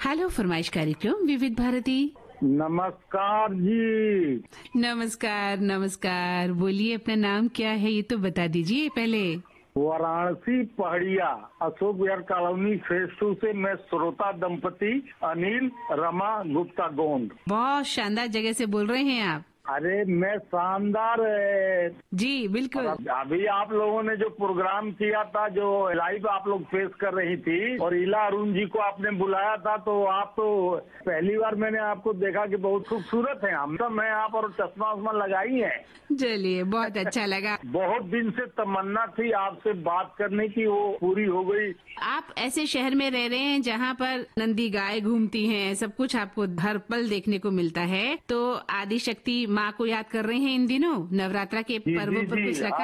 Hello फरमाइश कार्यक्रम विविध भारती। नमस्कार जी। नमस्कार नमस्कार, बोलिए अपना नाम क्या है ये तो बता दीजिए पहले। वाराणसी पहाड़िया अशोक विहार कॉलोनी फेज 2 से मैं श्रोता दंपति अनिल रमा गुप्ता गोंड। बहुत शानदार जगह से बोल रहे हैं आप। अरे मैं शानदार जी बिल्कुल। अभी आप लोगों ने जो प्रोग्राम किया था, जो लाइव आप लोग पेश कर रही थी और इला अरुण जी को आपने बुलाया था, तो आप तो पहली बार मैंने आपको देखा कि बहुत खूबसूरत है। हम तो मैं आप और चश्मा उस्मा लगाई है। चलिए बहुत अच्छा लगा। बहुत दिन से तमन्ना थी आपसे बात करने की, वो पूरी हो गई। आप ऐसे शहर में रह रहे हैं जहाँ पर नंदी गाय घूमती हैं, सब कुछ आपको हर पल देखने को मिलता है, तो आदि शक्ति माँ को याद कर रहे हैं इन दिनों नवरात्रा के पर्व पर कुछ रखा